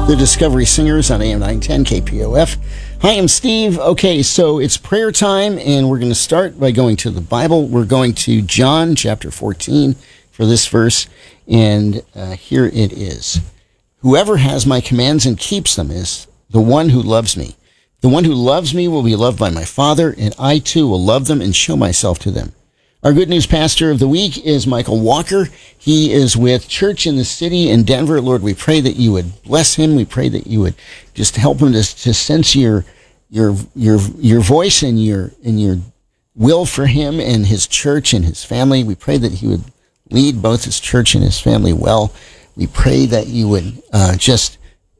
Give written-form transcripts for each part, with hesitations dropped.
The Discovery Singers on AM 910 KPOF. Hi, I'm Steve. Okay, so it's prayer time, and we're going to start by going to the Bible. We're going to John chapter 14 for this verse, and here it is. Whoever has my commands and keeps them is the one who loves me. The one who loves me will be loved by my Father, and I too will love them and show myself to them. Our Good News Pastor of the Week is Michael Walker. He is with Church in the City in Denver. Lord, we pray that you would bless him. We pray that you would just help him to sense your voice and your will for him and his church and his family. We pray that he would lead both his church and his family well. We pray that you would just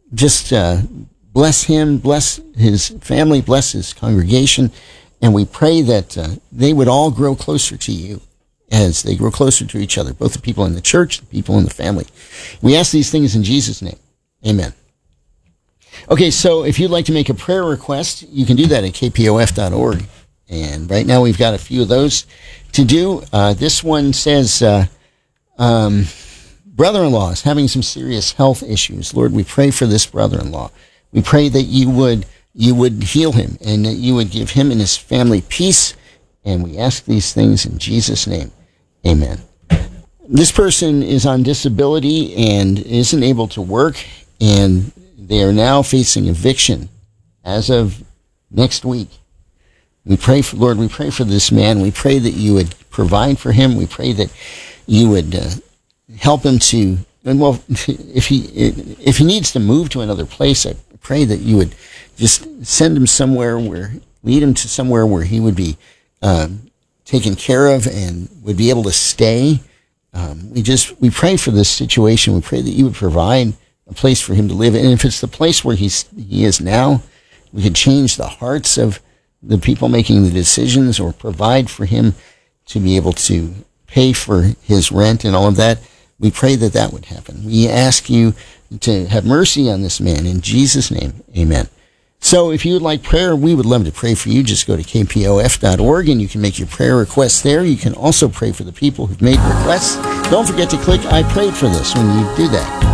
bless him, bless his family, bless his congregation. And we pray that they would all grow closer to you as they grow closer to each other, both the people in the church, the people in the family. We ask these things in Jesus' name. Amen. Okay, so if you'd like to make a prayer request, you can do that at kpof.org. And right now we've got a few of those to do. This one says, brother-in-law is having some serious health issues. Lord, we pray for this brother-in-law. We pray that you would heal him and that you would give him and his family peace. And we ask these things in Jesus' name. Amen. This person is on disability and isn't able to work, and they are now facing eviction as of next week. We pray for, Lord, we pray for this man. We pray that you would provide for him. We pray that you would help him to, and well, if he needs to move to another place, I pray that you would just send him lead him to somewhere where he would be taken care of and would be able to stay. We pray for this situation. We pray that you would provide a place for him to live. And if it's the place where he is now, we could change the hearts of the people making the decisions or provide for him to be able to pay for his rent and all of that. We pray that that would happen. We ask you to have mercy on this man. In Jesus' name, amen. So if you would like prayer, we would love to pray for you. Just go to kpof.org and you can make your prayer requests there. You can also pray for the people who've made requests. Don't forget to click I prayed for this when you do that.